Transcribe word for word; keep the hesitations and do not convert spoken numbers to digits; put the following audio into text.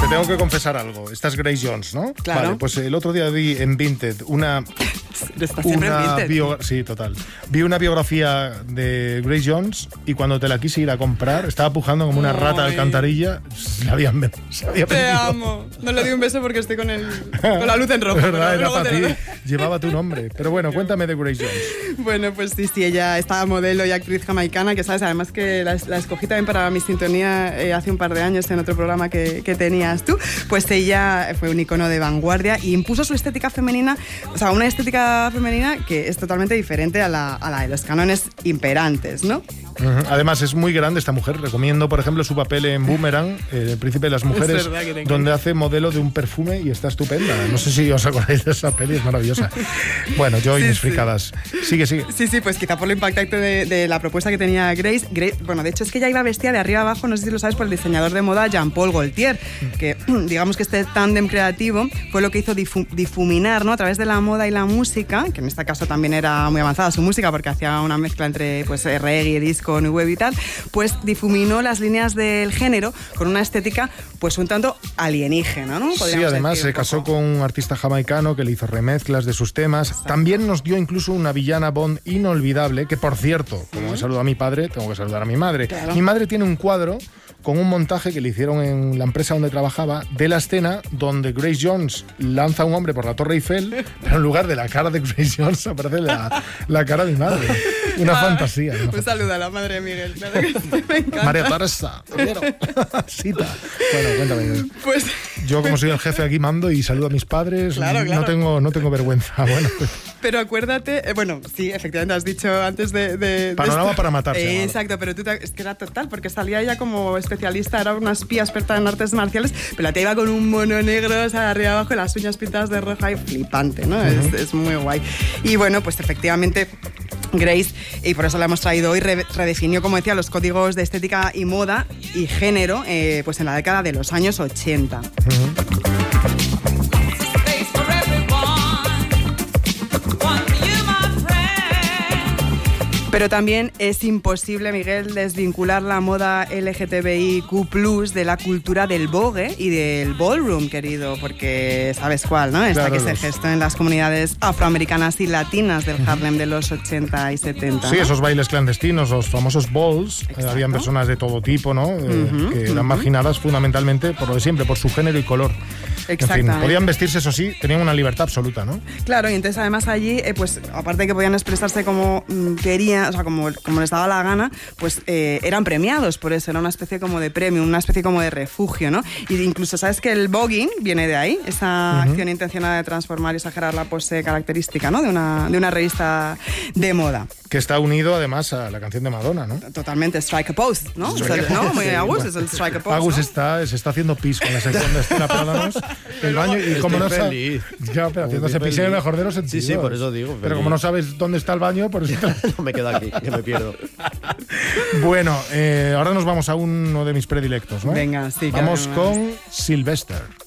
te tengo que confesar algo. Esta es Grace Jones, ¿no? Claro. Vale, pues el otro día vi en Vinted una... Está siempre en Vinted. Bio... Sí, total. Vi una biografía de Grace Jones y cuando te la quise ir a comprar, estaba pujando como una Ay. rata de alcantarilla. Se habían se había Te perdido. amo. No le di un beso porque estoy con, el, con la luz en rojo. Es verdad, pero era luego para te ti. lo- Llevaba tu nombre. Pero bueno, cuéntame de Grace Jones. Bueno, pues sí, sí, ella estaba modelo y actriz jamaicana, que sabes, además que la, la escogí también para mi sintonía eh, hace un par de años en otro programa que, que tenías tú. Pues ella fue un icono de vanguardia y impuso su estética femenina, o sea, una estética femenina que es totalmente diferente a la, a la de los cánones imperantes, ¿no? Uh-huh. Además, es muy grande esta mujer. Recomiendo, por ejemplo, su papel en Boomerang, eh, El príncipe de las mujeres, Es verdad que te encanta. donde hace modelo de un perfume y está estupenda. No sé si os acordáis de esa peli, es maravillosa. Bueno, yo y Sí, mis sí. fricadas. Sigue, sigue. Sí, sí, pues quizá por lo impactante de, de la propuesta que tenía Grace. Grace. Bueno, de hecho es que ella iba vestida de arriba abajo, no sé si lo sabes, por el diseñador de moda Jean-Paul Gaultier, que digamos que este tándem creativo fue lo que hizo difu- difuminar, ¿no?, a través de la moda y la música, que en este caso también era muy avanzada su música porque hacía una mezcla entre pues, reggae, disco, new wave y tal, pues difuminó las líneas del género con una estética pues un tanto alienígena, ¿no? Sí, Podríamos además decir se un casó poco. con un artista jamaicano que le hizo remezclas de sus temas. También nos dio incluso una villana Bond inolvidable, que por cierto, como he saludado a mi padre, tengo que saludar a mi madre. Claro. Mi madre tiene un cuadro con un montaje que le hicieron en la empresa donde trabajaba de la escena donde Grace Jones lanza a un hombre por la Torre Eiffel, pero en lugar de la cara de Grace Jones aparece la, la cara de mi madre. Una Madre, fantasía. Una Un fantasía. saludo a la madre de Miguel. Claro que sí, me encanta. María Teresa, primero. Cita. Bueno, cuéntame. Pues Yo, como soy el jefe aquí, mando y saludo a mis padres. Claro, claro. No tengo, no tengo vergüenza. Bueno, pues, Pero acuérdate, eh, bueno, sí, efectivamente has dicho antes de... de- de Panorama esto. para matar, se Eh, llamaba. exacto, pero tú te- es que era total, porque salía ella como especialista, era una espía experta en artes marciales, pero la tía iba con un mono negro, o sea, de arriba abajo, las uñas pintadas de roja y flipante, ¿no? es, es muy guay. Y bueno, pues efectivamente... Grace, y por eso la hemos traído hoy, re- redefinió, como decía, los códigos de estética y moda y género eh, pues en la década de los años ochenta. Pero también es imposible, Miguel, desvincular la moda L G T B I Q plus, de la cultura del vogue y del ballroom, querido, porque sabes cuál, ¿no? Esta Claro, que se los- gestó en las comunidades afroamericanas y latinas del Harlem de los ochenta y setenta. sí, ¿no? esos bailes clandestinos, los famosos balls. eh, Exacto. habían personas de todo tipo, ¿no? Eh, Ujú, que eran ujú. marginadas fundamentalmente por lo de siempre, por su género y color. En fin, Exactamente. podían vestirse, eso sí, tenían una libertad absoluta, ¿no? Claro, y entonces además allí, eh, pues aparte de que podían expresarse como mm, querían, o sea, como, como les daba la gana, pues eh, eran premiados por eso, era una especie como de premio, una especie como de refugio, ¿no? Y incluso, ¿sabes que el voguing viene de ahí? Esa acción intencionada de transformar y exagerar la pose característica, ¿no? De una, de una revista de moda. Que está unido además a la canción de Madonna, ¿no? Totalmente, strike a pose, ¿no? O sea, ¿no? Muy Sí, Agus, bueno. es el strike a pose, Agus ¿no? está, se está haciendo pis con la sección de Estela Pládanos, el baño, y como no Estoy sabe, feliz. ya, pero haciéndose Muy pis en el feliz. mejor de los sentidos. Sí, sí, por eso digo, Pero feliz. como no sabes dónde está el baño, por eso. No me quedo aquí, que me pierdo. Bueno, eh, ahora nos vamos a uno de mis predilectos, ¿no? Venga, sí, que Vamos además- con Sylvester.